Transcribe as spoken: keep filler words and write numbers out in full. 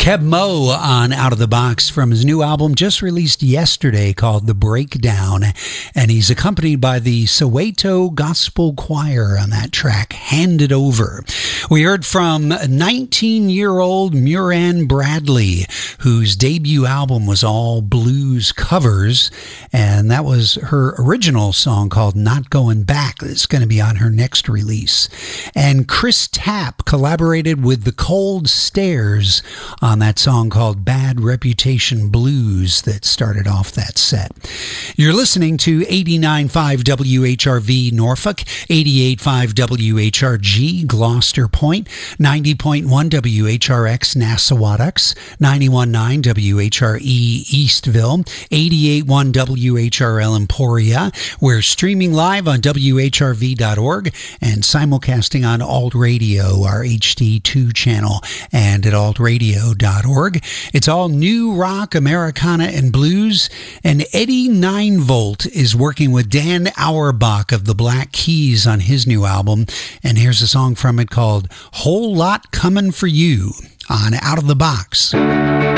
Keb Mo on Out of the Box from his new album just released yesterday called The Breakdown, and he's accompanied by the Soweto Gospel Choir on that track, Hand It Over. We heard from nineteen-year-old Muran Bradley, whose debut album was all blues covers, and that was her original song called Not Going Back. That's going to be on her next release. And Chris Tapp collaborated with the Cold Stairs on that song called Bad Reputation Blues that started off that set. You're listening to eighty-nine point five W H R V Norfolk, eighty-eight point five W H R G Gloucester Point, ninety point one W H R X Nassawadox, ninety-one point nine W H R E Eastville, eighty-eight point one W H R L Emporia. We're streaming live on W H R V dot org and simulcasting on Alt Radio, our H D two channel, and at alt radio dot org. It's all new rock, Americana, and blues. And Eddie nine volt is working with Dan Auerbach of the Black Keys on his new album. And here's a song from it called Whole Lot Coming For You on Out of the Box.